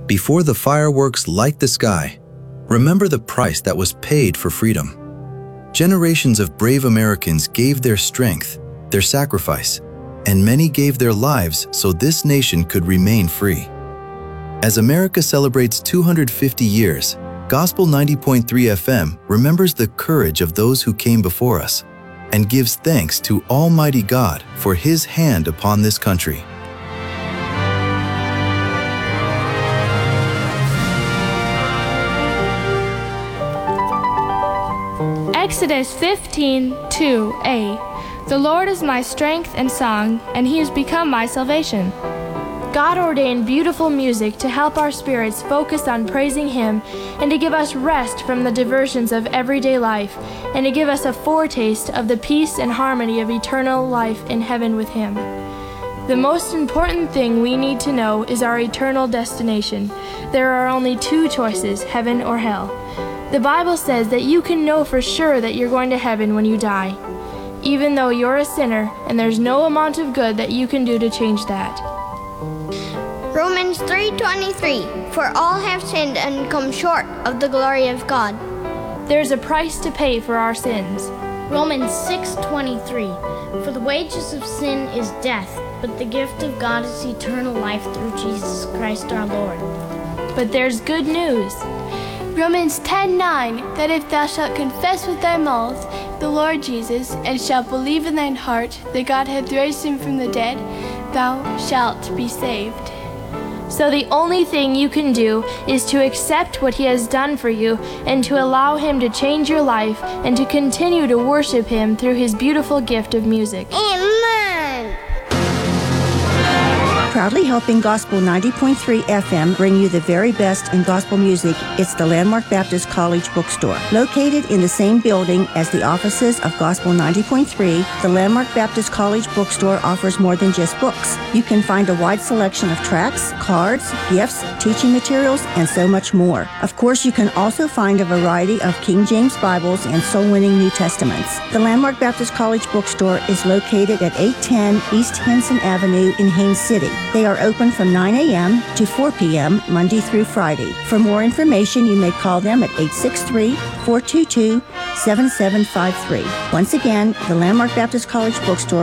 Before the fireworks light the sky, remember the price that was paid for freedom. Generations of brave Americans gave their strength, their sacrifice, and many gave their lives so this nation could remain free. As America celebrates 250 years, Gospel 90.3 FM remembers the courage of those who came before us and gives thanks to Almighty God for His hand upon this country. Exodus 15:2a. The Lord is my strength and song, and He has become my salvation. God ordained beautiful music to help our spirits focus on praising Him and to give us rest from the diversions of everyday life and to give us a foretaste of the peace and harmony of eternal life in heaven with Him. The most important thing we need to know is our eternal destination. There are only two choices, heaven or hell. The Bible says that you can know for sure that you're going to heaven when you die, even though you're a sinner and there's no amount of good that you can do to change that. Romans 3:23, for all have sinned and come short of the glory of God. There's a price to pay for our sins. Romans 6:23, for the wages of sin is death, but the gift of God is eternal life through Jesus Christ our Lord. But there's good news. Romans 10:9, that if thou shalt confess with thy mouth the Lord Jesus, and shalt believe in thine heart that God hath raised him from the dead, thou shalt be saved. So the only thing you can do is to accept what He has done for you and to allow Him to change your life and to continue to worship Him through His beautiful gift of music. Amen. Proudly helping Gospel 90.3 FM bring you the very best in gospel music, it's the Landmark Baptist College Bookstore. Located in the same building as the offices of Gospel 90.3, the Landmark Baptist College Bookstore offers more than just books. You can find a wide selection of tracts, cards, gifts, teaching materials, and so much more. Of course, you can also find a variety of King James Bibles and soul-winning New Testaments. The Landmark Baptist College Bookstore is located at 810 East Henson Avenue in Haines City. They are open from 9 a.m. to 4 p.m. Monday through Friday. For more information, you may call them at 863-422-7753. Once again, the Landmark Baptist College Bookstore